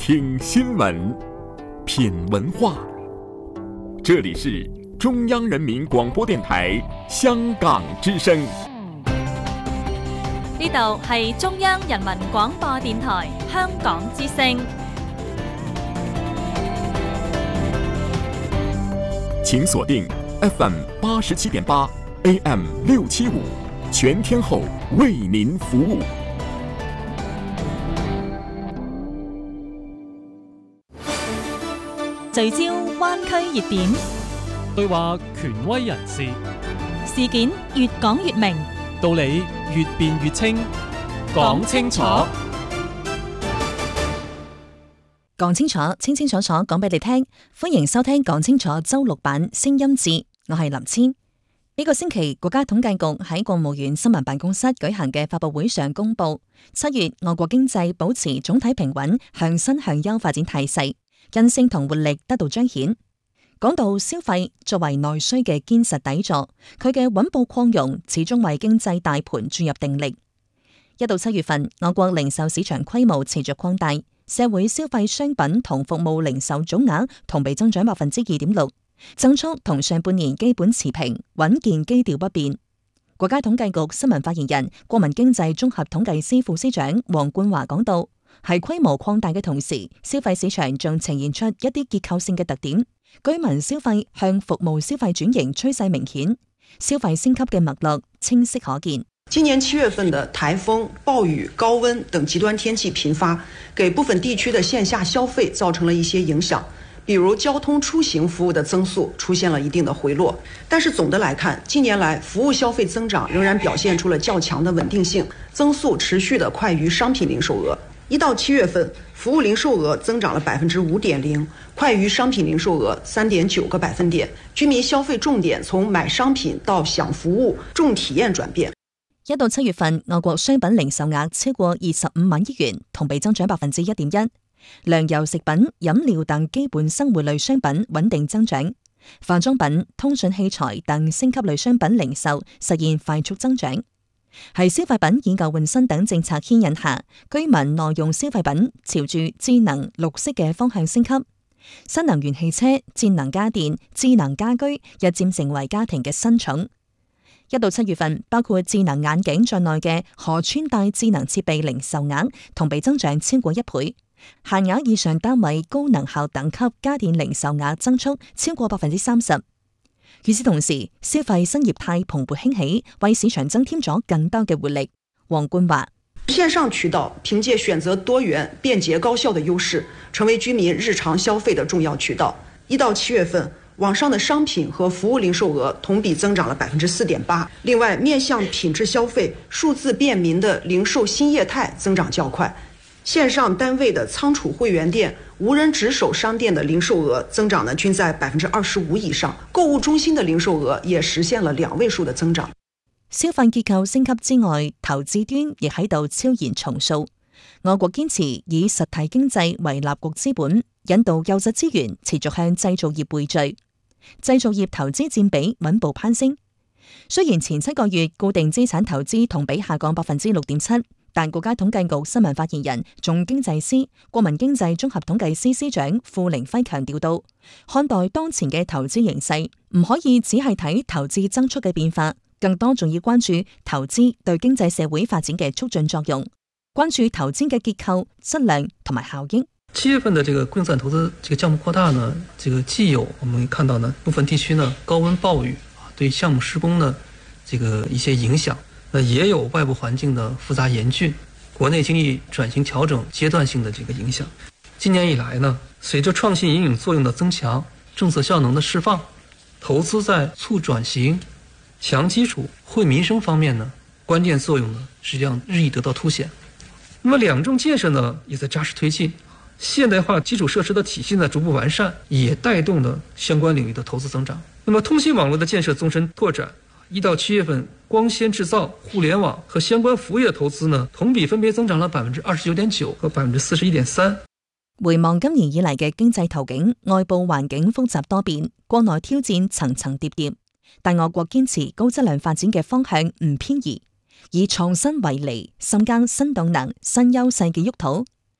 听新闻，品文化。这里是中央人民廣播電台香港之聲。 呢度係中央人民廣播電台香港之聲。 請鎖定 FM 87.8 AM 675，全天候為您服務。 聚焦灣區熱點， 對話權威人士， 事件越講越明， 道理越辯越清。講清楚， 講清楚，清清楚楚講俾你聽。歡迎收聽講清楚周六版聲音節，我係林千。呢個星期國家統計局喺國務院新聞辦公室舉行嘅發佈會上公布，7月我國經濟保持總體平穩向新向優發展態勢，韌性同活力得到彰顯。講到消費作為內需嘅堅實底座，佢嘅穩步擴容始終為經濟大盤注入定力。1到7月份，我國零售市場規模持續擴大，社會消費商品同服務零售總額同比增長2.6%，增速同上半年基本持平，穩健基調不變。國家統計局新聞發言人、國民經濟綜合統計司副司長黃冠華講到，喺規模擴大嘅同時，消費市場仲呈現出一啲結構性嘅特點，居民消費向服務消費轉型趨勢明顯，消費升級嘅脈絡清晰可見。 今年7月份的颱風、暴雨、高溫等極端天氣頻發，給部分地區的線下消費造成了一些影響，比如交通出行服務的增速出現了一定的回落。但是總的來看，近年來服務消費增長仍然表現出了較強的穩定性，增速持續的快於商品零售額。1到7月份，服務零售額增長了5.0%，快於商品零售額3.9個百分點。居民消費重點從買商品到享服務、重體驗轉變。 1到7月份，我國商品零售額超過25萬億元，同比增長1.1%。糧油、食品、飲料等基本生活類商品穩定增長，化妝品、通訊器材等升級類商品零售實現快速增長。喺消費品以舊換新等政策牽引下，居民耐用消費品朝住智能、綠色嘅方向升級，新能源汽車、智能家電、智能家居日漸成為家庭嘅新寵。1到7月份，包括智能眼鏡在內嘅可穿戴智能設備零售額同比增長超過1倍，限額以上單位高能效等級家電零售額增速超過30%。與此同時，消費新業態蓬勃興起，為市場增添咗更多嘅活力。黃冠華： 線上渠道憑借選擇多元、便捷高效的優勢，成為居民日常消費的重要渠道。1到7月份，網上的商品和服務零售額同比增長了4.8%。另外，面向品質消費、數字便民的零售新業態增長較快。線上單位的倉儲會員店、無人值守商店的零售額增長呢，均在25%以上。購物中心的零售額也實現了2位數的增長。 消費結構升級之外，投資端亦喺度超然重塑。我國堅持以實體經濟為立國之本，引導優質資源持續向製造業匯聚，製造業投資佔比穩步攀升。雖然前7個月固定資產投資同比下降6.7%，但國家統計局新聞發言人、總經濟司、國民經濟綜合統計司司長傅凌輝強調到，看待當前嘅投資形勢，唔可以只係睇投資增速嘅變化，更多仲要關注投資對經濟社會發展嘅促進作用，關注投資嘅結構、質量同埋效益。 7月份的這個固定資產投資這個項目擴大呢，這個既有我們看到呢部分地區呢高溫暴雨對項目施工呢這個一些影響。也有外部環境的複雜嚴峻，國內經濟轉型調整階段性的這個影響。今年以來呢，隨着創新引領作用的增強，政策效能的釋放，投資在促轉型、強基礎、惠民生方面呢，關鍵作用呢，實際上日益得到凸顯。那麼兩證建設呢，也在扎實推進，現代化基礎設施的體系呢，逐步完善，也帶動了相關領域的投資增長。那麼通信網絡的建設縱深拓展，1到7月份，光纖製造、互聯網和相關服務業的投資呢，同比分別增長了29.9%和41.3%。 回望今年以嚟嘅經濟途徑，外部環境複雜多變，國內挑戰層層疊疊，但我國堅持高質量發展嘅方向唔偏移，以創新為厘，深耕新動能、新優勢嘅沃土。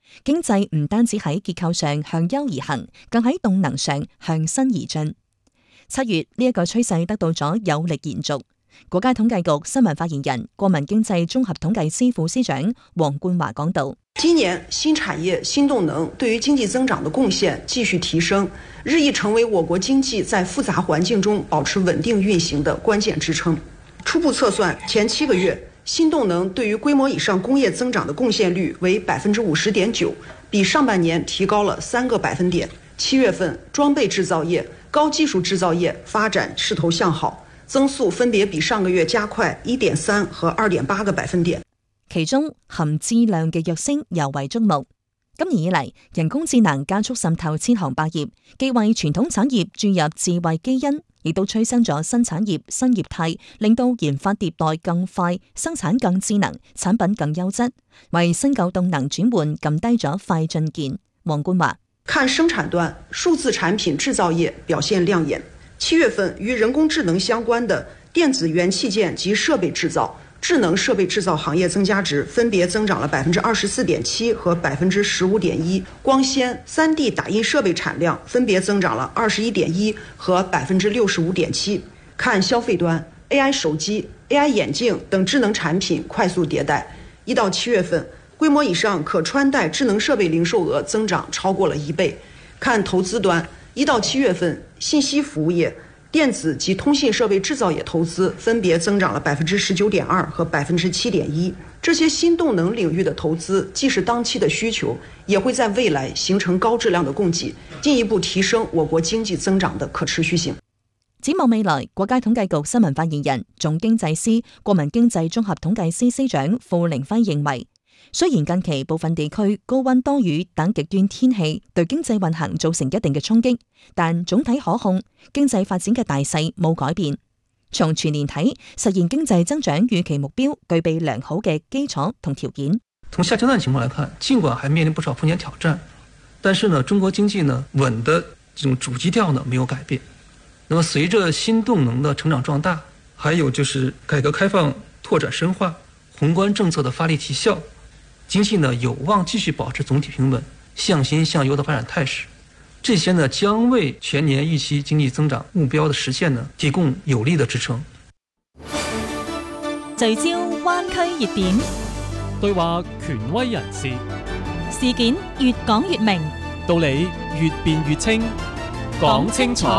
經濟唔單止喺結構上向優而行，更喺動能上向新而進。7月呢一個趨勢得到咗有力延續。國家統計局新聞發言人、國民經濟綜合統計司副司長黃冠華講道： 今年新產業、新動能對於經濟增長的貢獻繼續提升，日益成為我國經濟在複雜環境中保持穩定運行的關鍵支撐。初步測算，前7個月新動能對於規模以上工業增長的貢獻率為50.9%，比上半年提高了3個百分點。7月份裝備製造業、高技術製造業發展勢頭向好，增速分別比上個月加快1.3和2.8個百分點。 其中含智量嘅躍升尤為矚目。今年以嚟，人工智能加速滲透千行百業，既為傳統產業注入智慧基因，亦都催生咗新產業、新業態，令到研發迭代更快，生產更智能，產品更優質，為新舊動能轉換撳低咗快進鍵。黃冠華： 看生產端，數字產品製造業表現亮眼。7月份與人工智能相關的電子元器件及設備製造、智能設備製造行業增加值分別增長了24.7%和15.1%，光纖、3D 打印設備產量分別增長了21.1%和65.7%。看消費端 ，AI 手機、AI 眼鏡等智能產品快速迭代，1到7月份規模以上可穿戴智能設備零售額增長超過了1倍。看投資端，1到7月份信息服務業、電子及通信設備製造業投資分別增長了19.2%和7.1%。這些新動能領域的投資，既是當期的需求，也會在未來形成高質量的供給，進一步提升我國經濟增長的可持續性。 展望未來，國家統計局新聞發言人、總經濟司、國民經濟綜合統計司司長傅凌輝認為，雖然近期部分地區高溫多雨等極端天氣對經濟運行造成一定嘅衝擊，但總體可控，經濟發展嘅大勢冇改變。從全年睇，實現經濟增長預期目標具備良好嘅基礎同條件。 從下階段情況來看，儘管還面臨不少風險挑戰，但是呢，中國經濟呢穩的這種主基調呢沒有改變。那麼隨着新動能的成長壯大，還有就是改革開放拓展深化、宏觀政策的發力提效，經濟呢有望繼續保持總體平穩、向新向優的發展態勢。這些呢將為全年預期經濟增長目標的實現呢提供有力的支撐。 聚焦灣區熱點， 對話權威人士， 事件越講越明， 道理越辯越清，講清楚。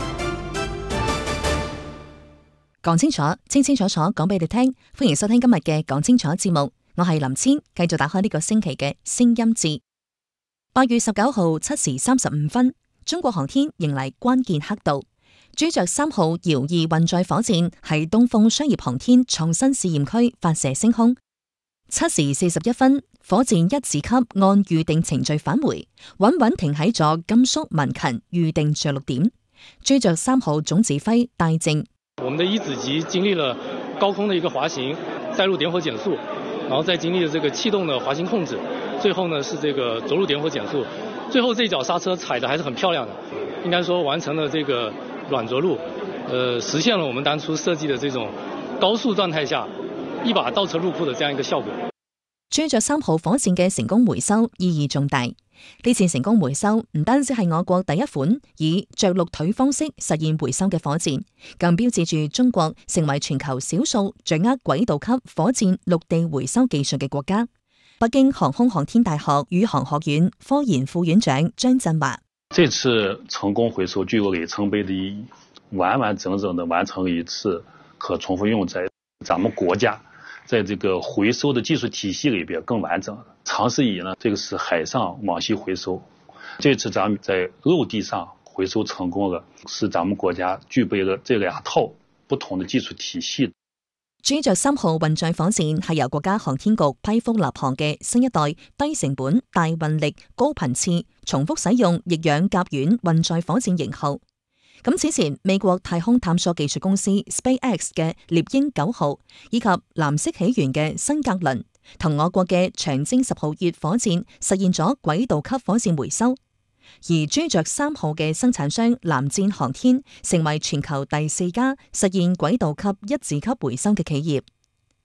講清楚，清清楚楚講俾你聽。歡迎收聽今日嘅講清楚節目，我係林千，繼續打開呢個星期嘅聲音節。8月19號7時35分，中國航天迎嚟關鍵刻度。朱雀3號遙2運載火箭喺東風商業航天創新試驗區發射升空。7時41分，火箭1字級按預定程序返回，穩穩停喺咗甘肅民勤預定着陸點。朱雀3號總指揮戴正： 我們的1子級經歷了高空的一個滑行、載入點火減速，然後再經歷了這個氣動的滑行控制，最後呢是這個着陸點火減速，最後這一腳剎車踩得還是很漂亮的，應該說完成了這個軟着陸，實現了我們當初設計的這種高速狀態下一把倒車入庫的這樣一個效果。 朱雀3號火箭嘅成功回收意義重大，呢次成功回收唔單止係我國第一款以着陸腿方式實現回收嘅火箭，更標誌住中國成為全球少數掌握軌道級火箭陸地回收技術嘅國家。北京航空航天大學宇航學院科研副院長張振華： 這次成功回收具有里程碑的意義，完完整整的完成一次可重複用在咱們國家在這個回收的技術體系裏邊更完整。長時以呢，這個是海上往西回收，這次咱們在陸地上回收成功了，是咱們國家具備了這兩套不同的技術體系。 朱雀3號運載火箭係由國家航天局批復立項嘅新一代低成本、大運力、高頻次、重複使用液氧甲烷運載火箭型號。咁此前美國太空探索技術公司 SpaceX 嘅獵鷹9號以及藍色起源嘅新格倫，同我國嘅長征10號月火箭實現咗軌道級火箭回收。而朱雀3號嘅生產商藍箭航天成為全球第4家實現軌道級1字級回收嘅企業。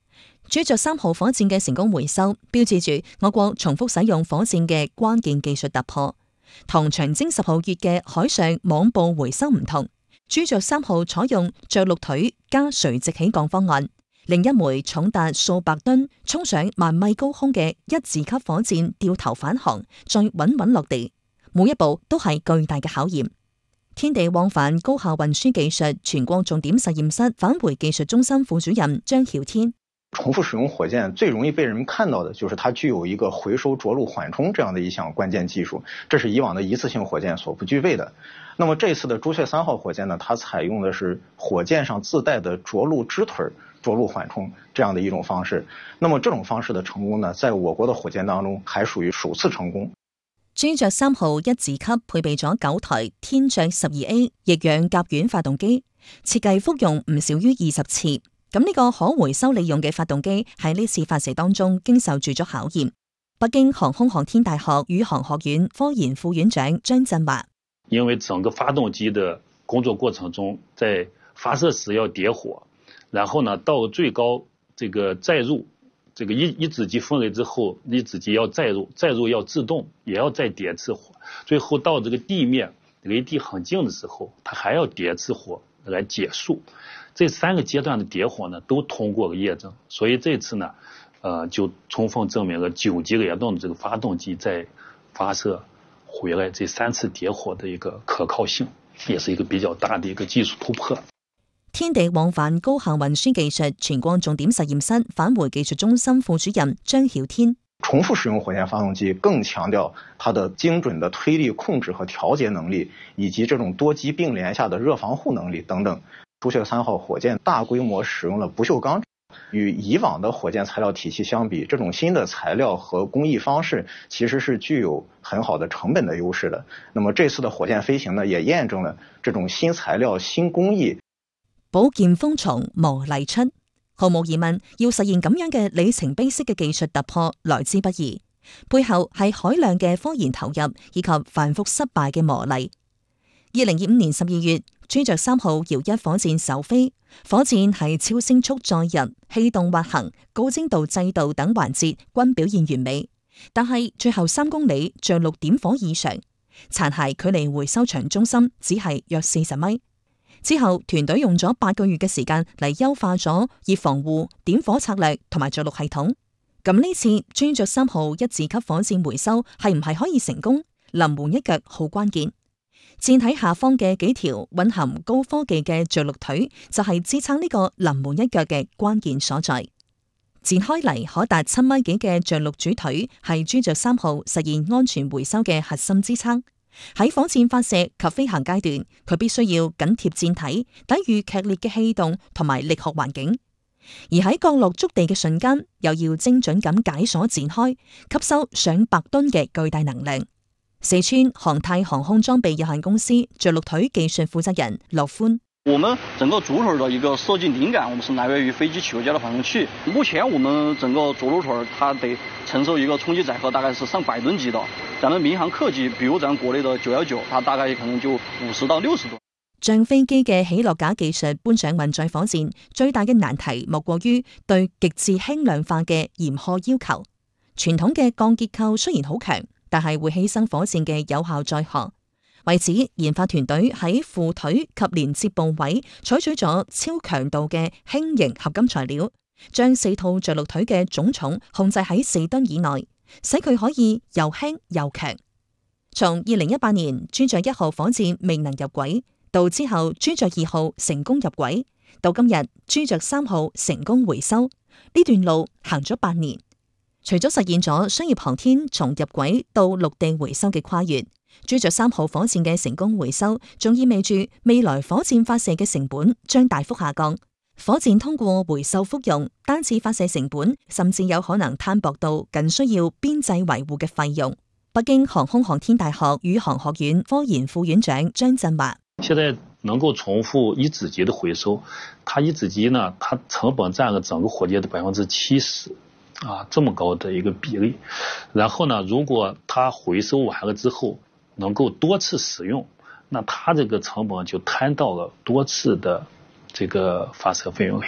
朱雀3號火箭嘅成功回收，標誌住我國重複使用火箭嘅關鍵技術突破。同長征10號月嘅海上網布回收唔同，朱雀3號採用着陸腿加垂直起降方案，另一枚重達數百噸、衝上1萬米高空嘅一字級火箭掉頭返航，再穩穩落地，每一步都係巨大嘅考驗。天地往返高效運輸技術全國重點實驗室返回技術中心副主任張曉天。 重复使用火箭最容易被人们看到的就是它具有一个回收着陆缓冲这样的一项关键技术，这是以往的一次性火箭所不具备的。那么这次的朱雀3号火箭呢，它采用的是火箭上自带的着陆支腿着陆缓冲这样的一种方式。那么这种方式的成功呢，在我国的火箭当中还屬於首次成功。 朱雀3號一字級配備咗9台天爵 12A 液氧甲烷發動機，設計復用唔少於20次。咁呢個可回收利用嘅發動機喺呢次發射當中經受住咗考驗。北京航空航天大學宇航學院科研副院長張振華： 因為整個發動機的工作過程中，在發射時要點火，然後呢到最高這個載入，這個一子機分類之後，一子機要載入要自動，也要再點次火，最後到這個地面離地很近的時候，它還要點次火來結束。這3個階段的點火呢，都通過了驗證，所以這次呢，就充分證明了9級聯動的這個發動機在發射回來這3次點火的一個可靠性，也是一個比較大的一個技術突破。 天地往返高效運輸技術全國重點實驗室返回技術中心副主任張曉天： 重複使用火箭發動機更強調它的精準的推力控制和調節能力，以及這種多機並聯下的熱防護能力等等。朱雀3號火箭大規模使用了不鏽鋼，與以往的火箭材料體系相比，這種新的材料和工藝方式其實是具有很好的成本的優勢的。那麼這次的火箭飛行呢，也驗證了這種新材料、新工藝。 寶劍鋒從磨礪出，毫無疑問，要實現咁樣嘅里程碑式嘅技術突破來之不易，背後係海量嘅科研投入以及反覆失敗嘅磨礪。2025年12月，朱雀3號遙1火箭首飛，火箭係超聲速載入、氣動滑行、高精度制導等環節均表現完美，但係最後3公里着陸點火異常，殘骸距離回收場中心只係約40米。之後團隊用咗8個月嘅時間嚟優化咗熱防護、點火策略同埋着陸系統。咁呢次朱雀3號一字級火箭回收係唔係可以成功？臨門一腳好關鍵。箭體下方嘅幾條蘊含高科技嘅着陸腿，就係支撐呢個臨門一腳嘅關鍵所在。展開嚟可達7米幾嘅着陸主腿，係朱雀3號實現安全回收嘅核心支撐。喺火箭發射及飛行階段，佢必須要緊貼箭體，抵禦劇烈嘅氣動同埋力學環境；而喺降落觸地嘅瞬間，又要精準咁解鎖展開，吸收上百噸嘅巨大能量。四川航太航空裝備有限公司着陸腿技術負責人羅歡： 我們整個主腿的一個設計靈感，我們是來源於飛機起落架的緩衝器。目前我們整個着陸腿，它得承受一個衝擊載荷大概是上百噸級的。咱們民航客機，比如咱國內的919，它大概可能就50到60噸。 將飛機嘅起落架技術搬上運載火箭，最大嘅難題莫過於對極致輕量化嘅嚴苛要求。傳統嘅鋼結構雖然好強，但係會犧牲火箭嘅有效載荷。為此，研發團隊喺副腿及連接部位採取咗超強度嘅輕型合金材料，將4套着陸腿嘅總重控制喺4噸以內，使佢可以又輕又強。從2018年朱雀1號火箭未能入軌，到之後朱雀2號成功入軌，到今日朱雀3號成功回收，呢段路行咗8年。除咗實現咗商業航天從入軌到陸地回收嘅跨越，朱雀3號火箭嘅成功回收，仲意味住未來火箭發射嘅成本將大幅下降。火箭通過回收復用，單次發射成本甚至有可能攤薄到僅需要邊際維護嘅費用。北京航空航天大學宇航學院科研副院長張振華： 現在能夠重複一子機的回收，它一子機呢，它成本佔了整個火箭的70%。這麼高的一個比例，然後呢，如果它回收完了之後能夠多次使用，那它這個成本就攤到了多次的這個發射費用裏邊了。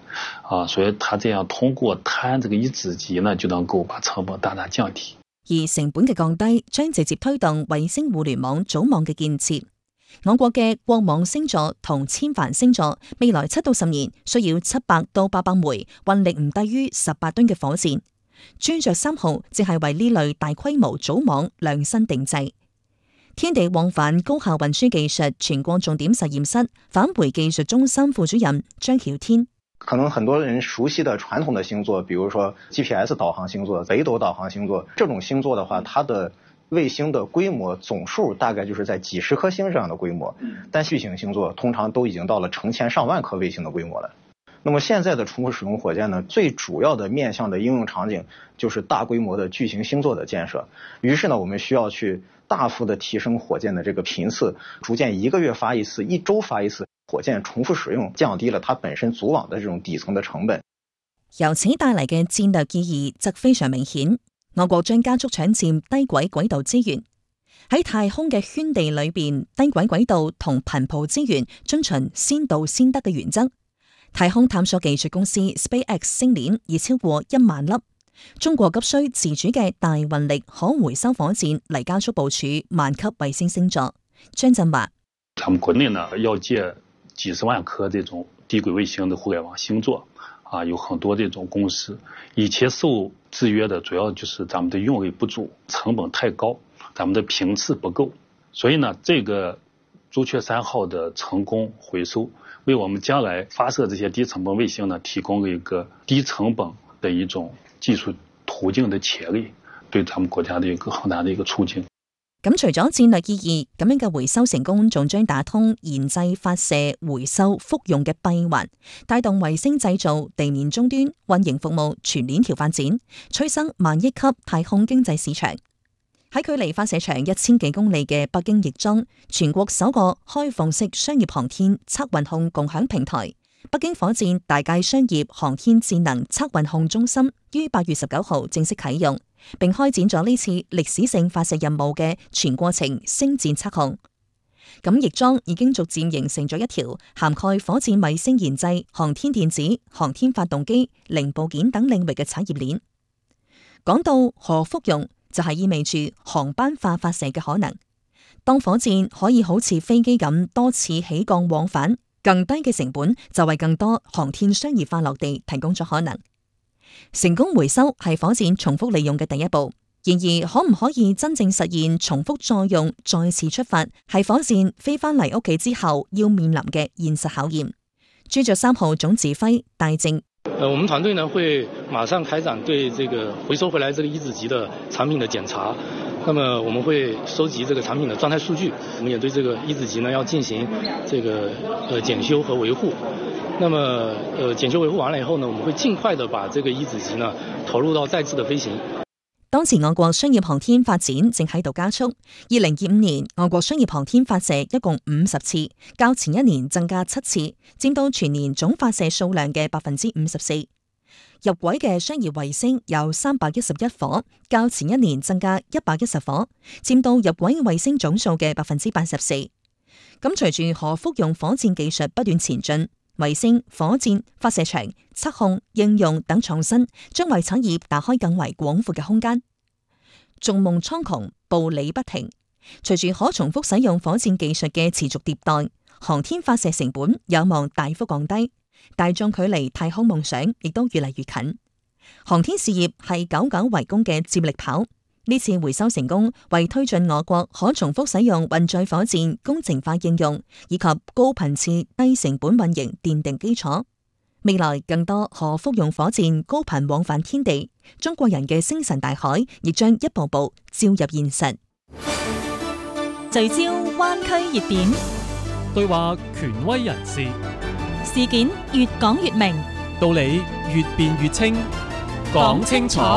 所以它這樣通過碳這個一子級呢，就能夠把成本大大降低。 而成本嘅降低，將直接推動衛星互聯網組網嘅建設。我國嘅國網星座同千帆星座未來7到10年需要700到800枚運力唔低於18噸嘅火箭。朱雀3號正係為呢類大規模組網量身定製。天地往返高效運輸技術全國重點實驗室返回技術中心副主任張曉天， 可能很多人熟悉的傳統的星座，比如說 GPS 導航星座、北斗導航星座，這種星座的話，它的衛星的規模總數大概就是在幾十顆星這樣的規模，但巨型星座通常都已經到了成千上萬顆衛星的規模了。那麼現在的重複使用火箭呢，最主要的面向的應用場景就是大規模的巨型星座的建設。於是呢，我們需要去大幅的提升火箭的這個頻次，逐漸1個月發一次、1週發一次，火箭重複使用，降低了它本身組網的這種底層的成本。 由此帶嚟嘅戰略意義則非常明顯。我國將加速搶佔低軌軌道資源。喺太空嘅圈地裏邊，低軌軌道同頻譜資源遵循先到先得嘅原則。太空探索技術公司 SpaceX 星鏈已超過1萬粒。中國急需自主嘅大運力可回收火箭嚟加速部署萬級衛星星座。張振華： 咱們國內呢要建幾十萬顆這種低軌衛星的互聯網星座，有很多這種公司，以前受制約的主要就是咱們的用力不足，成本太高，咱們的頻次不夠。所以呢，這個朱雀3號的成功回收，為我們將來發射這些低成本衛星呢，提供了一個低成本的一種技術途徑的潛力，對咱們國家的一個很大的一個促進。 咁除咗戰略意義，咁樣嘅回收成功仲將打通研製、發射、回收、復用嘅閉環，帶動衛星製造、地面終端、運營服務全鏈條發展，催生萬億級太空經濟市場。喺距離發射場1000幾公里嘅北京亦莊，全國首個開放式商業航天測運控共享平台——北京火箭大界商業航天智能測運控中心於8月19號正式啟用，並開展咗呢次歷史性發射任務嘅全過程星戰測控。咁亦莊已經逐漸形成咗一條涵蓋火箭衛星研製、航天電子、航天發動機、零部件等領域嘅產業鏈。講到可復用，就係意味住航班化發射嘅可能。當火箭可以好似飛機咁多次起降往返，更低嘅成本就為更多航天商業化落地提供咗可能。成功回收係火箭重複利用嘅第一步，然而可唔可以真正實現重複再用、再次出發，係火箭飛返嚟屋企之後要面臨嘅現實考驗。朱雀3號總指揮戴正： 我們團隊呢會馬上開展對這個回收回來這個一子級的產品的檢查，那麼我們會收集這個產品的狀態數據，我們也對這個一子級呢要進行這個檢修和維護。那麼檢修維護完了以後呢，我們會盡快的把這個一子級呢投入到再次的飛行。 當前我國商業航天發展正喺度加速。2025年，我國商業航天發射一共50次，較前一年增加7次，佔到全年總發射數量嘅54%。入軌嘅商業衛星有311顆，較前一年增加110顆，佔到入軌衛星總數嘅84%。咁隨住可復用火箭技術不斷前進，衛星、火箭、發射場、測控、應用等創新將為產業打開更為廣闊嘅空間。眾夢蒼穹，步履不停。隨住可重複使用火箭技術嘅持續迭代，航天發射成本有望大幅降低，大眾距離太空夢想亦都越嚟越近。航天事業係久久為功嘅接力跑，呢次回收成功，為推進我國可重複使用運載火箭工程化應用以及高頻次低成本運營奠定基礎。未來更多可復用火箭高頻往返天地，中國人嘅星辰大海亦將一步步照入現實。 聚焦灣區熱點， 對話權威人士， 事件越講越明， 道理越辯越清，講清楚。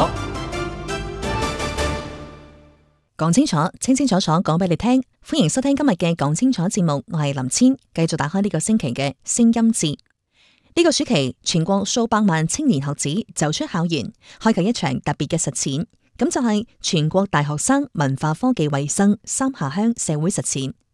講清楚，清清楚楚講俾你聽。歡迎收聽今日嘅講清楚節目，我係林千，繼續打開呢個星期嘅聲音誌。呢個暑期，全國數百萬青年學子走出校園，開啟一場特別嘅實踐，咁就係全國大學生文化科技衛生3下鄉社會實踐。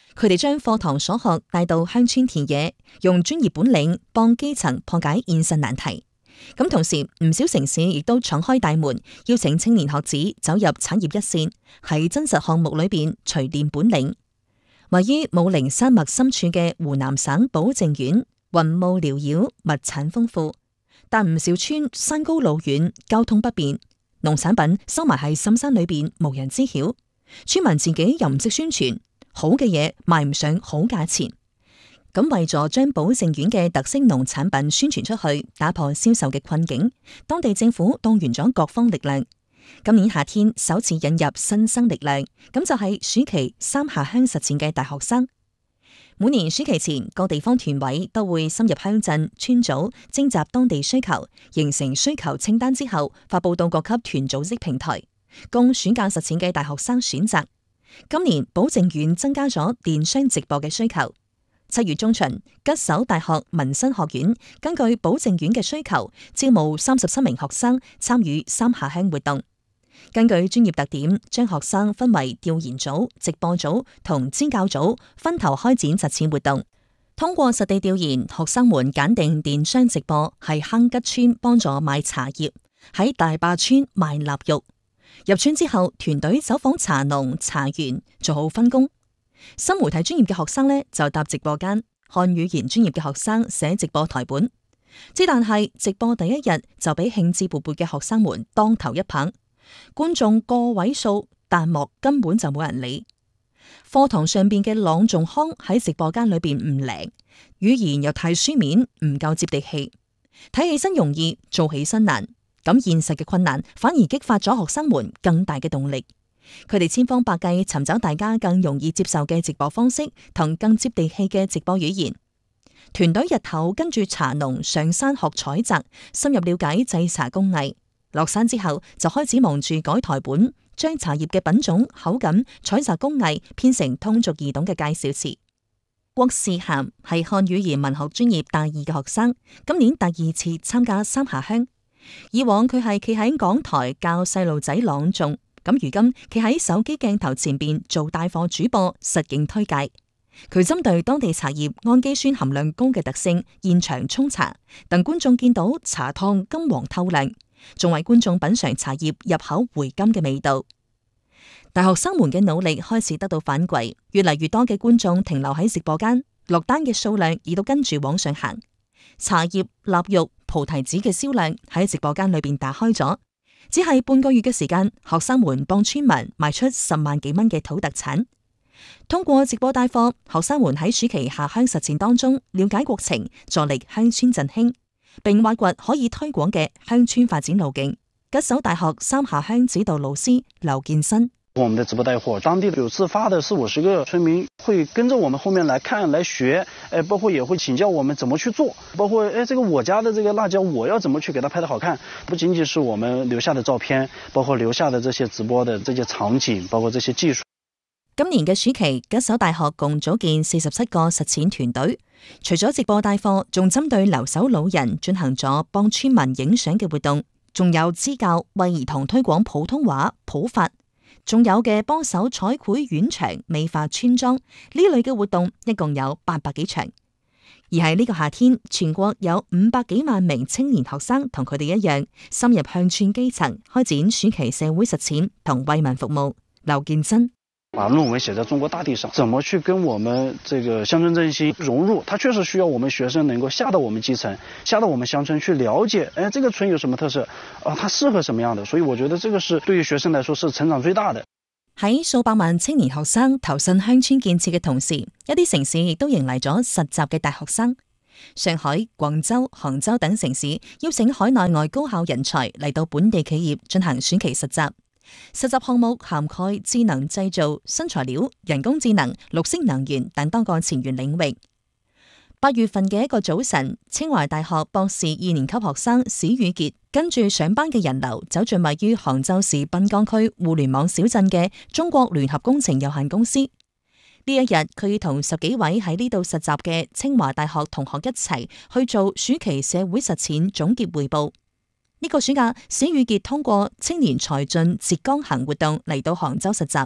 佢哋將課堂所學帶到鄉村田野，用專業本領幫基層破解現實難題。咁同時，唔少城市亦都敞開大門，邀請青年學子走入產業一線，喺真實項目裏邊錘煉本領。位於武陵山脈深處嘅湖南省保證縣，雲霧繚繞，物產豐富，但唔少村山高路遠，交通不便，農產品收埋喺深山裏邊，無人知曉。村民自己又唔識宣傳，好嘅嘢賣唔上好價錢。咁為咗將保證縣嘅特色農產品宣傳出去，打破銷售嘅困境，當地政府動員咗各方力量。今年夏天首次引入新生力量，咁就係暑期三下鄉實踐嘅大學生。每年暑期前，各地方團委都會深入鄉鎮村組，徵集當地需求，形成需求清單之後，發佈到各級團組織平台，供暑假實踐嘅大學生選擇。今年保證縣增加咗電商直播嘅需求。7月中旬，吉首大學民生學院根據保證縣嘅需求，招募37名學生參與三下鄉活動。根據專業特點，將學生分為調研組、直播組同支教組，分頭開展實踐活動。通過實地調研，學生們揀定電商直播係坑吉村幫助賣茶葉，喺大壩村賣臘肉。入村之後，團隊走訪茶農、茶園，做好分工。新媒體專業嘅學生呢，就搭直播間，漢語言專業嘅學生寫直播台本。之但係直播第一日就俾興致勃勃嘅學生們當頭一棒，觀眾個位數，彈幕根本就冇人理。課堂上邊嘅朗誦腔喺直播間裏邊唔靈，語言又太書面，唔夠接地氣。睇起身容易，做起身難。咁現實嘅困難反而激發咗學生們更大嘅動力。佢哋千方百計尋找大家更容易接受嘅直播方式，同更接地氣嘅直播語言。團隊日頭跟住茶農上山學採摘，深入了解製茶工藝。落山之後就開始忙住改台本，將茶葉嘅品種、口感、採摘工藝編成通俗易懂嘅介紹詞。郭士涵係漢語言文學專業大二嘅學生，今年第2次參加三下鄉。以往佢係企喺講台教細路仔朗誦，咁如今企喺手機鏡頭前邊做帶貨主播，實景推介。佢針對當地茶葉氨基酸含量高嘅特性，現場沖茶，等觀眾見到茶湯金黃透亮，仲為觀眾品嘗茶葉入口回甘嘅味道。大學生們嘅努力開始得到反饋，越嚟越多嘅觀眾停留喺直播間，落單嘅數量亦都跟住往上行。茶葉、臘肉、菩提子嘅銷量喺直播間裏邊打開咗，只係半個月嘅時間，學生們幫村民賣出10萬幾蚊嘅土特產。通過直播帶貨，學生們喺暑期下鄉實踐當中了解國情，助力鄉村振興，並挖掘可以推廣嘅鄉村發展路徑。吉首大學三下鄉指導老師劉建新。 我們的直播帶貨，當地有次發的40-50個村民會跟着我們後面來看來學，包括也會請教我們怎麼去做，包括這個我家的這個辣椒我要怎麼去給它拍得好看，不僅僅是我們留下的照片，包括留下的這些直播的這些場景，包括這些技術。 今年嘅暑期，吉首大學共組建47個實踐團隊，除咗直播帶貨，仲針對留守老人進行咗幫村民影相嘅活動，仲有支教為兒童推廣普通話普法。仲有嘅幫手彩繪院牆、美化村莊呢類嘅活動，一共有800幾場。而喺呢個夏天，全國有500幾萬名青年學生同佢哋一樣，深入鄉村基層，開展暑期社會實踐同為民服務。劉建新。 把論文寫在中國大地上，怎麼去跟我們這個鄉村振興融入？它確實需要我們學生能夠下到我們基層，下到我們鄉村去了解，這個村有什麼特色啊？它適合什麼樣的？所以我覺得這個是對於學生來說是成長最大的。 喺數百萬青年學生投身鄉村建設嘅同時，一啲城市亦都迎嚟咗實習嘅大學生。上海、廣州、杭州等城市邀請海內外高校人才嚟到本地企業進行暑期實習。實習項目涵蓋智能製造、新材料、人工智能、綠色能源等多個前沿領域。8月份嘅一個早晨，清華大學博士2年級學生史宇傑跟住上班嘅人流走進位於杭州市濱江區互聯網小鎮嘅中國聯合工程有限公司。呢一日，佢要同10幾位喺呢度實習嘅清華大學同學一齊去做暑期社會實踐總結匯報。呢個暑假，史宇傑通過青年才俊浙江行活動嚟到杭州實習。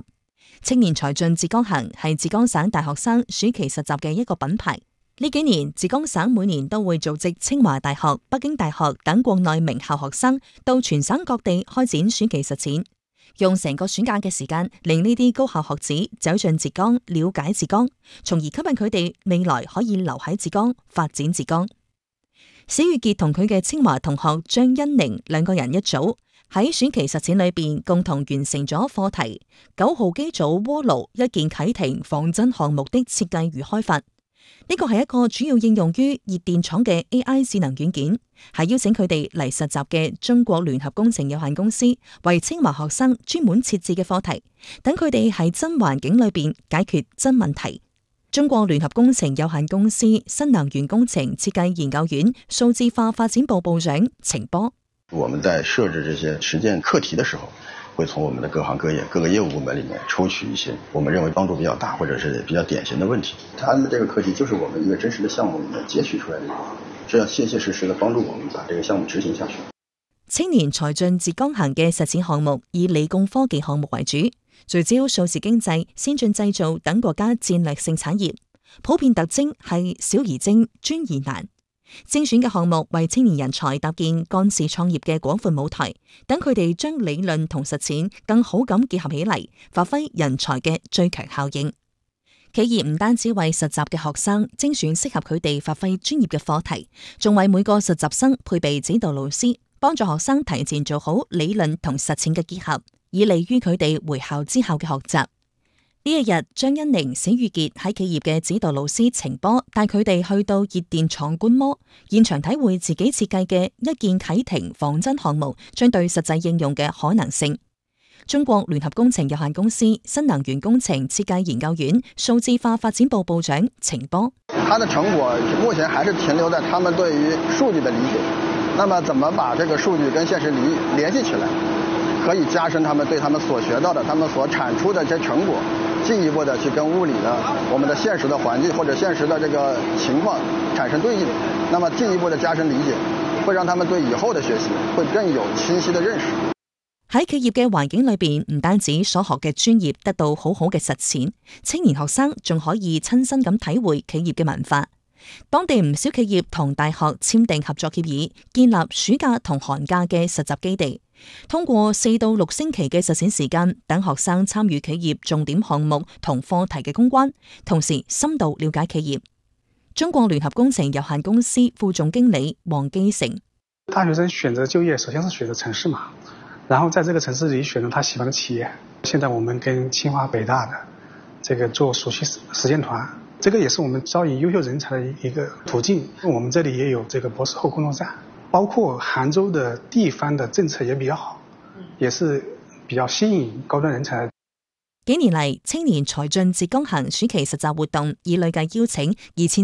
青年才俊浙江行係浙江省大學生暑期實習嘅一個品牌。呢幾年，浙江省每年都會組織清華大學、北京大學等國內名校學生到全省各地開展暑期實踐，用成個暑假嘅時間令呢啲高校學子走進浙江，了解浙江，從而吸引佢哋未來可以留喺浙江發展浙江。史宇傑同佢嘅清華同學張欣寧兩個人一組，喺暑期實踐裏邊共同完成咗課題9號機組鍋爐一鍵啟停仿真項目的設計與開發。呢個係一個主要應用於熱電廠嘅 AI 智能軟件，係邀請佢哋嚟實習嘅中國聯合工程有限公司為清華學生專門設置嘅課題，等佢哋喺真環境裏邊解決真問題。中國聯合工程有限公司新能源工程設計研究院數字化發展部部長程波： 我們在設置這些實踐課題的時候，會從我們的各行各業各個業務部門裏面抽取一些我們認為幫助比較大或者是比較典型的問題。他的這個課題就是我們一個真實的項目裏面截取出來的，這樣切切實實的幫助我們把這個項目執行下去。 青年才俊浙江行嘅實踐項目以理工科技項目為主，聚焦數字經濟、先進製造等國家戰略性產業，普遍特徵係小而精、專而難。精選嘅項目為青年人才搭建幹事創業嘅廣闊舞台，等佢哋將理論同實踐更好咁結合起嚟，發揮人才嘅最強效應。企業唔單止為實習嘅學生精選適合佢哋發揮專業嘅課題，仲為每個實習生配備指導老師，幫助學生提前做好理論同實踐嘅結合，以利於佢哋回校之後嘅學習。呢一日，張欣寧、史宇傑喺企業嘅指導老師程波帶佢哋去到熱電廠觀摩，現場體會自己設計嘅一鍵啟停仿真項目將對實際應用嘅可能性。中國聯合工程有限公司新能源工程設計研究院數字化發展部部長程波： 他的成果目前還是停留在他們對於數據的理解，那麼怎麼把這個數據跟現實聯繫起來，可以加深他們對他們所學到的、他們所產出的一些成果，進一步的去跟物理的、我們的現實的環境或者現實的這個情況產生對應，那麼進一步的加深理解，會讓他們對以後的學習會更有清晰的認識。 喺企業嘅環境裏邊，唔單止所學嘅專業得到好好嘅實踐，青年學生仲可以親身咁體會企業嘅文化。當地唔少企業同大學簽訂合作協議，建立暑假同寒假嘅實習基地，通過4到6星期嘅實踐時間，等學生參與企業重點項目同課題嘅攻關，同時深度了解企業。中國聯合工程有限公司副總經理黃基成： 大學生選擇就業，首先是選擇城市嘛，然後在這個城市裏選擇他喜歡的企業。現在我們跟清華北大的這個做暑期實踐團，這個也是我們招引優秀人才的一個途徑。我們這裏也有這個博士後工作站，包括杭州的地方的政策也比較好，也是比較吸引高端人才。 幾年嚟，青年才俊浙江行暑期實習活動已累計邀請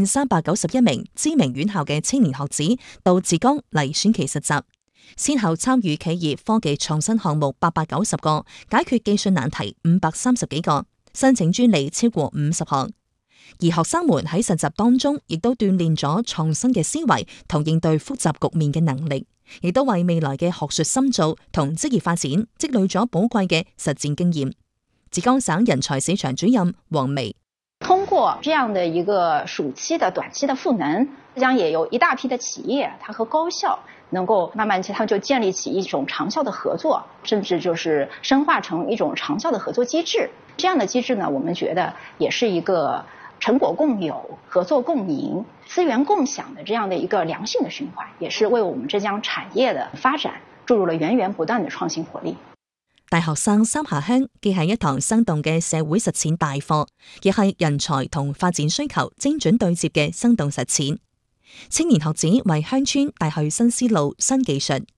2391名知名院校嘅青年學子到浙江嚟暑期實習，先後參與企業科技創新項目890個，解決技術難題530幾個，申請專利超過50項。而學生們喺實習當中，亦都鍛煉咗創新嘅思維同應對複雜局面嘅能力，亦都為未來嘅學術深造同職業發展積累咗寶貴嘅實戰經驗。浙江省人才市場主任黃薇： 通過這樣的一個暑期的短期的賦能，浙江也有一大批的企業，它和高校能夠慢慢它就建立起一種長效的合作，甚至就是深化成一種長效的合作機制。這樣的機制呢，我們覺得也是一個成果共有、合作共贏、資源共享的這樣的一個良性的循環，也是為我們浙江產業的發展注入了源源不斷的創新活力。 大學生三下鄉既係一堂生動嘅社會實踐大課，亦係人才同發展需求精準對接嘅生動實踐。青年學子為鄉村帶去新思路、新技術，